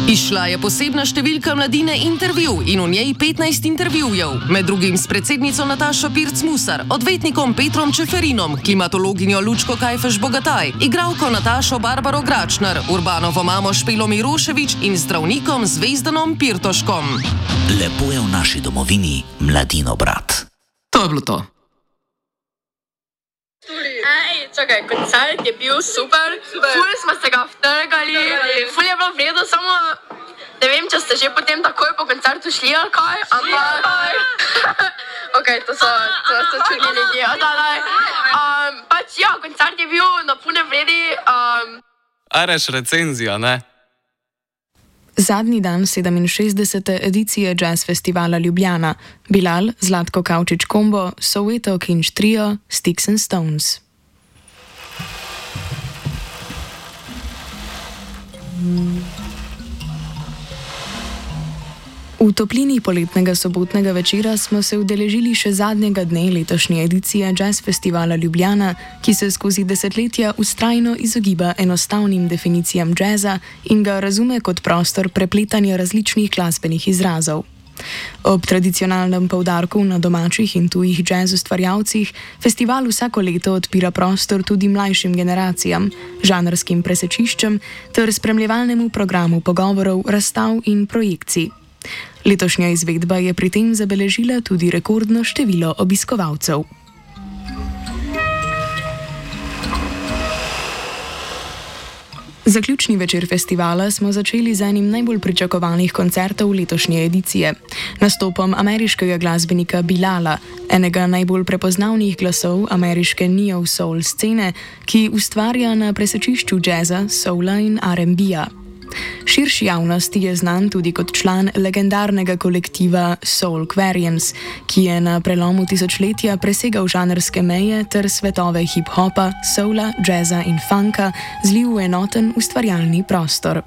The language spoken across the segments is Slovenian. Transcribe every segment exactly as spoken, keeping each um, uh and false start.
Izšla je posebna številka Mladine Intervju in v njej petnajst intervjujev, med drugim s predsednico Natašo Pirc-Musar, odvetnikom Petrom Čeferinom, klimatologinjo Lučko Kajfež-Bogataj, igralko Natašo Barbaro Gračner, Urbanovo mamo Špelo Mirošević in zdravnikom Zvezdanom Pirtoškom. Lepo je v naši domovini, Mladino brat. To je bilo to. Ej, čakaj, koncert je bil super, ful smo se ga vtrgali, ful je bilo vredo, samo ne vem, če ste že potem takoj po koncertu šli ali kaj, ampak ok, to so, to so čudni ljudje, odalaj. Um, pač ja, koncert je bil na pune vredi. Um... Areš recenzija, ne? Zadnji dan sedeminšestdesete edicije Jazz Festivala Ljubljana. Bilal, Zlatko Kavčič Kombo, Soweto Kinch Trio, Sticks and Stones. V toplini poletnega sobotnega večera smo se udeležili še zadnjega dne letošnje edicije Jazz Festivala Ljubljana, ki se skozi desetletja vztrajno izogiba enostavnim definicijam jazza in ga razume kot prostor prepletanja različnih glasbenih izrazov. Ob tradicionalnem poudarku na domačih in tujih jazz ustvarjalcih, festival vsako leto odpira prostor tudi mlajšim generacijam, žanrskim presečiščem ter spremljevalnemu programu pogovorov, razstav in projekcij. Letošnja izvedba je pri tem zabeležila tudi rekordno število obiskovalcev. Zaključni večer festivala smo začeli z enim najbolj pričakovanih koncertov letošnje edicije, nastopom ameriškega glasbenika Bilala, enega najbolj prepoznavnih glasov ameriške neo-soul scene, ki ustvarja na presečišču jazza, soula in R and B-ja. Širši javnosti je znan tudi kot član legendarnega kolektiva Soulquarians, ki je na prelomu tisočletja presegal žanrske meje ter svetove hip-hopa, soula, jazza in funka zlil v enoten ustvarjalni prostor.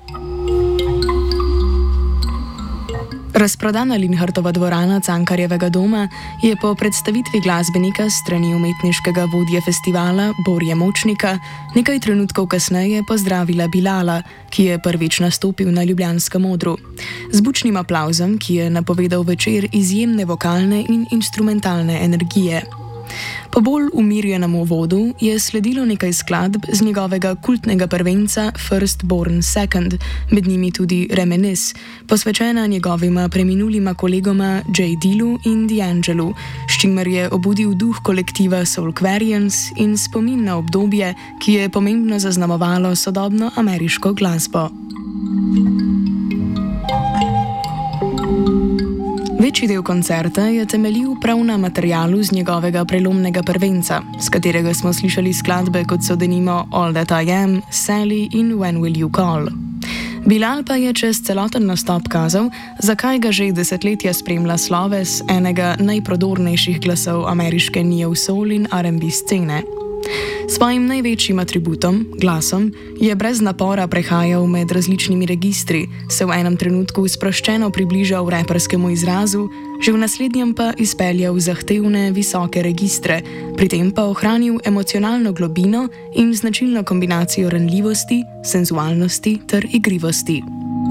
Razprodana Linhartova dvorana Cankarjevega doma je po predstavitvi glasbenika s strani umetniškega vodje festivala Borje Močnika nekaj trenutkov kasneje pozdravila Bilala, ki je prvič nastopil na ljubljanskem odru. Z bučnim aplavzom, ki je napovedal večer izjemne vokalne in instrumentalne energije. Po bolj umirjenem uvodu je sledilo nekaj skladb z njegovega kultnega prvenca First Born Second, med njimi tudi Reminisce, posvečena njegovima preminulima kolegoma J. Dillu in D'Angelu, s čimer je obudil duh kolektiva Soulquarians in spomin na obdobje, ki je pomembno zaznamovalo sodobno ameriško glasbo. Večji del koncerta je temeljil prav na materialu z njegovega prelomnega prvenca, s katerega smo slišali skladbe kot so denimo All That I Am, Sally in When Will You Call. Bilal pa je čez celoten nastop kazal, zakaj ga že desetletja spremlja sloves enega najprodornejših glasov ameriške neo-soul in R and B scene. Svojim največjim atributom, glasom, je brez napora prehajal med različnimi registri, se v enem trenutku sproščeno približal raperskemu izrazu, že v naslednjem pa izpeljal zahtevne, visoke registre, pri tem pa ohranil emocionalno globino in značilno kombinacijo ranljivosti, senzualnosti ter igrivosti.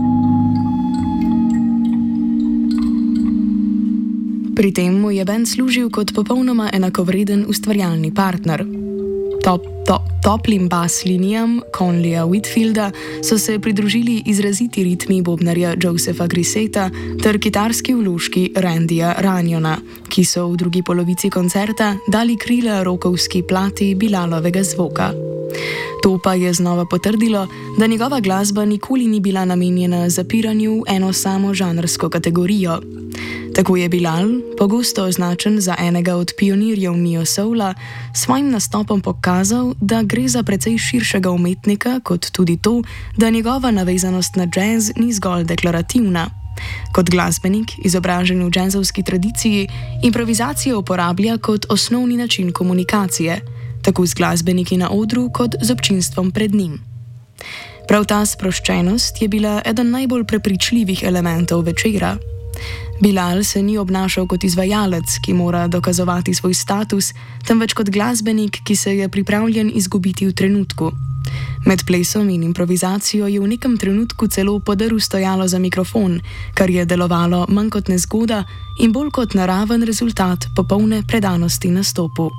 Pri tem mu je bend služil kot popolnoma enakovreden ustvarjalni partner. Top, top, toplim bas linijam Conleya Whitfielda so se pridružili izraziti ritmi bobnarja Josepha Grisseta ter kitarski vložki Randyja Ranjona, ki so v drugi polovici koncerta dali krila rockovski plati Bilalovega zvoka. To pa je znova potrdilo, da njegova glasba nikoli ni bila namenjena zapiranju v eno samo žanrsko kategorijo. Tako je Bilal, pogosto označen za enega od pionirjev neo-soula, svojim nastopom pokazal, da gre za precej širšega umetnika, kot tudi to, da njegova navezanost na jazz ni zgolj deklarativna. Kot glasbenik, izobražen v jazzovski tradiciji, improvizacijo uporablja kot osnovni način komunikacije, tako z glasbeniki na odru, kot z občinstvom pred njim. Prav ta sproščenost je bila eden najbolj prepričljivih elementov večera. Bilal se ni obnašal kot izvajalec, ki mora dokazovati svoj status, temveč kot glasbenik, ki se je pripravljen izgubiti v trenutku. Med plesom in improvizacijo je v nekem trenutku celo podrl stojalo za mikrofon, kar je delovalo manj kot nezgoda in bolj kot naraven rezultat popolne predanosti nastopu.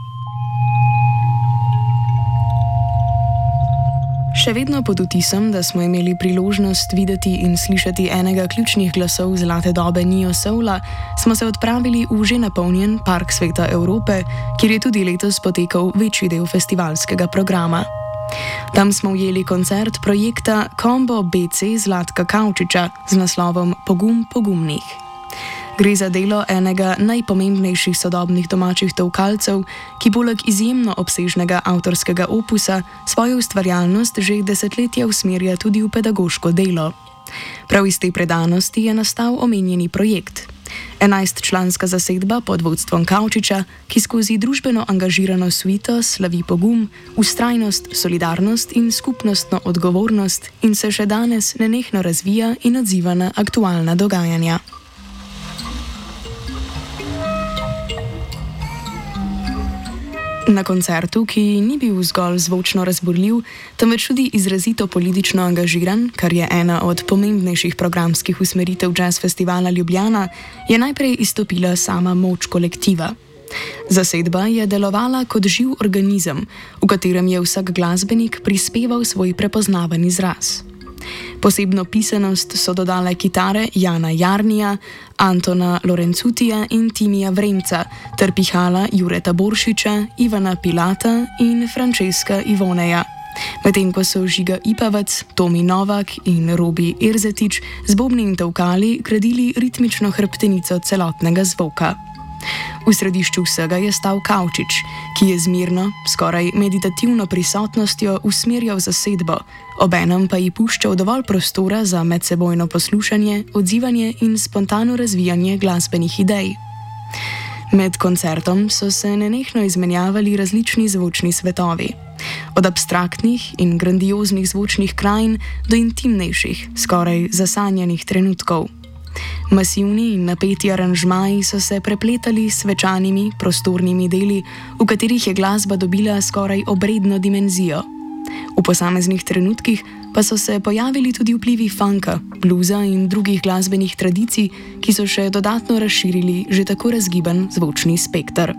Še vedno pod vtisom, da smo imeli priložnost videti in slišati enega ključnih glasov zlate dobe Neo Soula, smo se odpravili v že napolnjen Park Sveta Evrope, kjer je tudi letos potekal večji del festivalskega programa. Tam smo ujeli koncert projekta Combo B C Zlatka Kavčiča z naslovom Pogum pogumnih. Gre za delo enega najpomembnejših sodobnih domačih tolkalcev, ki poleg izjemno obsežnega avtorskega opusa svojo ustvarjalnost že desetletja usmerja tudi v pedagoško delo. Prav iz te predanosti je nastal omenjeni projekt. Enajstčlanska zasedba pod vodstvom Kavčiča, ki skozi družbeno angažirano suito slavi pogum, vztrajnost, solidarnost in skupnostno odgovornost in se še danes nenehno razvija in odziva na aktualna dogajanja. Na koncertu, ki ni bil zgolj zvočno razburljiv, temveč tudi izrazito politično angažiran, kar je ena od pomembnejših programskih usmeritev Jazz Festivala Ljubljana, je najprej izstopila sama moč kolektiva. Zasedba je delovala kot živ organizem, v katerem je vsak glasbenik prispeval svoj prepoznaven izraz. Posebno pisanost so dodale kitare Jana Jarnija, Antona Lorencutija in Timija Vremca ter pihala Jureta Boršiča, Ivana Pilata in Franceska Ivoneja. Medtem ko so Žiga Ipavec, Tomi Novak in Robi Erzetič z bobni in tolkali gradili ritmično hrbtenico celotnega zvoka. V središču vsega je stal Kavčič, ki je z mirno, skoraj meditativno prisotnostjo usmerjal zasedbo, obenem pa ji puščal dovolj prostora za medsebojno poslušanje, odzivanje in spontano razvijanje glasbenih idej. Med koncertom so se nenehno izmenjavali različni zvočni svetovi. Od abstraktnih in grandioznih zvočnih krajin do intimnejših, skoraj zasanjanih trenutkov. Masivni in napeti aranžmaji so se prepletali s svečanimi, prostornimi deli, v katerih je glasba dobila skoraj obredno dimenzijo. V posameznih trenutkih pa so se pojavili tudi vplivi funka, bluza in drugih glasbenih tradicij, ki so še dodatno razširili že tako razgiban zvočni spekter.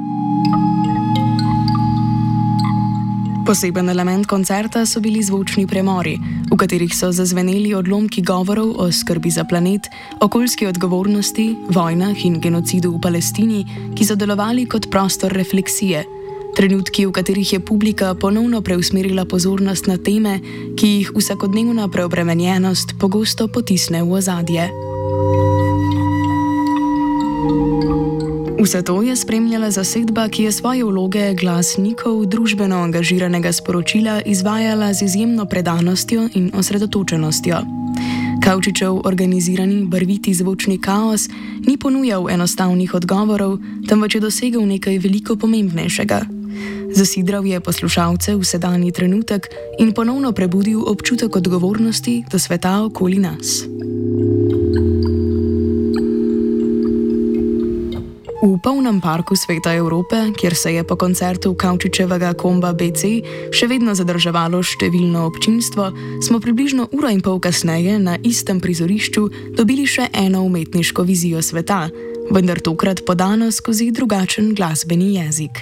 Poseben element koncerta so bili zvočni premori, v katerih so zazveneli odlomki govorov o skrbi za planet, okoljski odgovornosti, vojnah in genocidu v Palestini, ki so delovali kot prostor refleksije, trenutki, v katerih je publika ponovno preusmerila pozornost na teme, ki jih vsakodnevna preobremenjenost pogosto potisne v ozadje. Vse to je spremljala zasedba, ki je svoje vloge glasnikov družbeno angažiranega sporočila izvajala z izjemno predanostjo in osredotočenostjo. Kavčičev organizirani, barviti zvočni kaos ni ponujal enostavnih odgovorov, temveč je dosegel nekaj veliko pomembnejšega. Zasidral je poslušalce v sedanji trenutek in ponovno prebudil občutek odgovornosti do sveta okoli nas. V polnem Parku Sveta Evrope, kjer se je po koncertu Kavčičevega Komba B C še vedno zadrževalo številno občinstvo, smo približno uro in pol kasneje na istem prizorišču dobili še eno umetniško vizijo sveta, vendar tokrat podano skozi drugačen glasbeni jezik.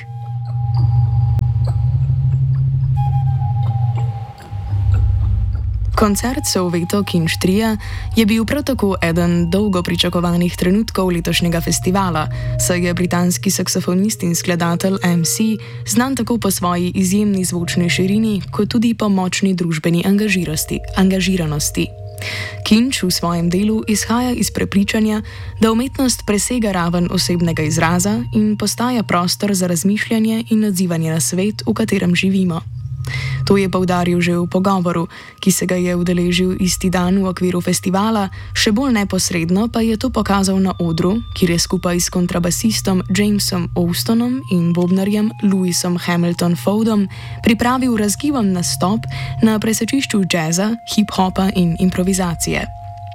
Koncert Soweto Kinch Tria je bil prav tako eden dolgo pričakovanih trenutkov letošnjega festivala, saj je britanski saksofonist in skladatelj M C znan tako po svoji izjemni zvočni širini, kot tudi po močni družbeni angažiranosti. Kinch v svojem delu izhaja iz prepričanja, da umetnost presega raven osebnega izraza in postaja prostor za razmišljanje in odzivanje na svet, v katerem živimo. To je poudaril že v pogovoru, ki se ga je udeležil isti dan v okviru festivala, še bolj neposredno pa je to pokazal na odru, kjer je skupaj s kontrabasistom Jamesom Austonom in bobnarjem Lewisom Hamilton Fordom pripravil razgiban nastop na presečišču džeza, hip-hopa in improvizacije.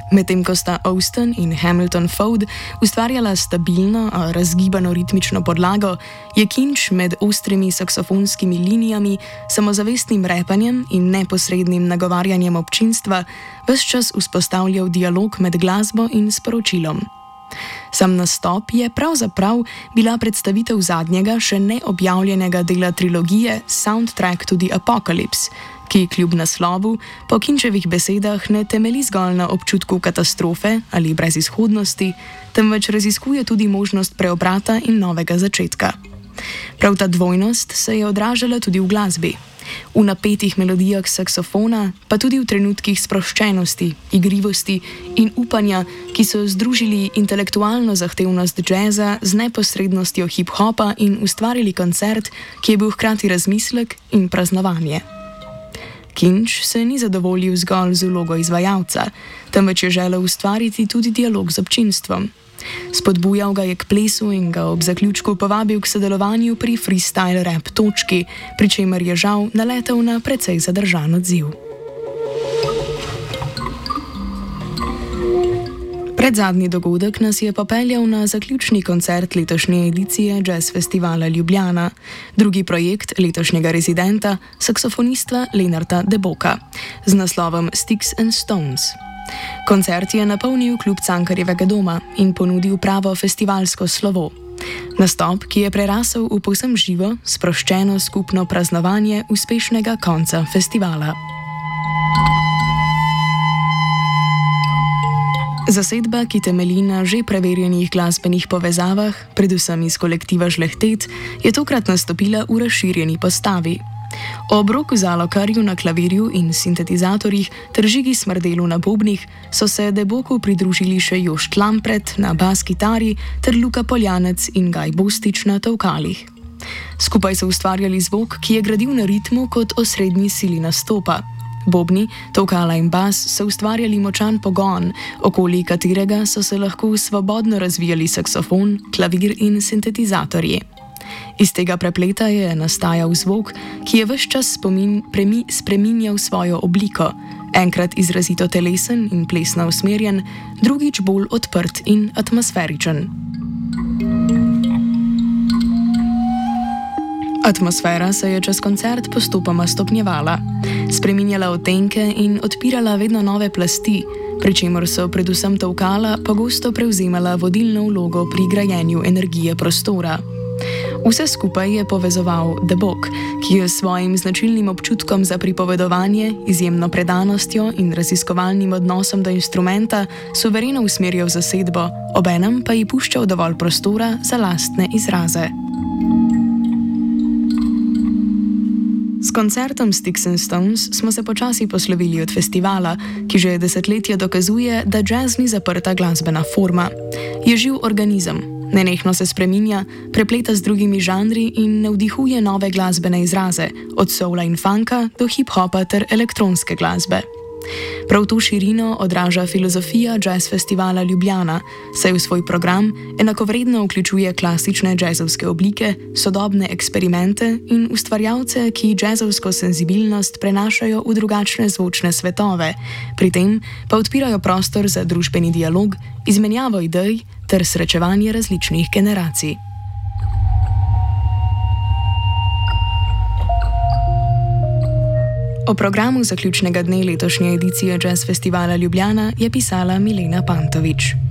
Medtem ko sta Austin in Hamilton Ford ustvarjala stabilno, a razgibano ritmično podlago, je Kinch med ostrimi saksofonskimi linijami, samozavestnim repanjem in neposrednim nagovarjanjem občinstva ves čas vzpostavljal dialog med glasbo in sporočilom. Sam nastop je pravzaprav bila predstavitev zadnjega, še neobjavljenega dela trilogije Soundtrack to the Apocalypse, ki kljub naslovu po Kinčevih besedah ne temelji zgolj na občutku katastrofe ali brezizhodnosti, temveč raziskuje tudi možnost preobrata in novega začetka. Prav ta dvojnost se je odražala tudi v glasbi. V napetih melodijah saksofona, pa tudi v trenutkih sproščenosti, igrivosti in upanja, ki so združili intelektualno zahtevnost džeza z neposrednostjo hip-hopa in ustvarili koncert, ki je bil hkrati razmislek in praznovanje. Kinch se ni zadovoljil zgolj z vlogo izvajalca, temveč je želel ustvariti tudi dialog z občinstvom. Spodbujal ga je k plesu in ga ob zaključku povabil k sodelovanju pri freestyle rap točki, pri čemer je žal naletel na precej zadržan odziv. Predzadnji dogodek nas je popeljal na zaključni koncert letošnje edicije Jazz Festivala Ljubljana, drugi projekt letošnjega rezidenta, saksofonista Lenarta Deboka, z naslovom Sticks and Stones. Koncert je napolnil klub Cankarjevega doma in ponudil pravo festivalsko slovo. Nastop, ki je prerasel v povsem živo, sproščeno skupno praznovanje uspešnega konca festivala. Zasedba, ki temelji na že preverjenih glasbenih povezavah, predvsem iz kolektiva Žlehtet, je tokrat nastopila v razširjeni postavi. Ob Roku Zalokarju na klavirju in sintetizatorjih ter Žigi Smrdelu na bobnih so se Deboku pridružili še Jošt Lampret na bas kitari ter Luka Poljanec in Gaj Bostič na tolkalih. Skupaj so ustvarjali zvok, ki je gradil na ritmu kot osrednji sili nastopa. Bobni, tolkala in bas so ustvarjali močan pogon, okoli katerega so se lahko svobodno razvijali saksofon, klavir in sintetizatorji. Iz tega prepleta je nastajal zvok, ki je ves čas spomin, premi, spreminjal svojo obliko, enkrat izrazito telesen in plesno usmerjen, drugič bolj odprt in atmosferičen. Atmosfera se je čez koncert postopoma stopnjevala, spreminjala odtenke in odpirala vedno nove plasti, pri čemer so predvsem tolkala pogosto prevzemala vodilno vlogo pri grajenju energije prostora. Vse skupaj je povezoval Debok, ki je s svojim značilnim občutkom za pripovedovanje, izjemno predanostjo in raziskovalnim odnosom do instrumenta suvereno usmerjal zasedbo, obenem pa ji puščal dovolj prostora za lastne izraze. S koncertom Sticks and Stones smo se počasi poslovili od festivala, ki že desetletja dokazuje, da jazz ni zaprta glasbena forma. Je živ organizem, nenehno se spreminja, prepleta z drugimi žanri in navdihuje nove glasbene izraze, od soula in funka do hip-hopa ter elektronske glasbe. Prav to širino odraža filozofija Jazz Festivala Ljubljana, saj v svoj program enakovredno vključuje klasične jazzovske oblike, sodobne eksperimente in ustvarjalce, ki jazzovsko senzibilnost prenašajo v drugačne zvočne svetove, pri tem pa odpirajo prostor za družbeni dialog, izmenjavo idej ter srečevanje različnih generacij. O programu zaključnega dne letošnje edicije Jazz Festivala Ljubljana je pisala Milena Pantovič.